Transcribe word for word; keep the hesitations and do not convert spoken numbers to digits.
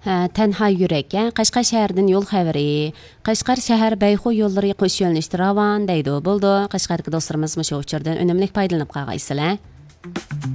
Ha, Tenha Yürek, ya, Qashqar şəhərdən yol xəbəri. Qashqar şəhər Bəyxu yolları qoş yönlüşdü ravan deydi. Buldu. Qashqarki dostlarımız məşə uçurdan önümlük paydalanıb qalğaysılar.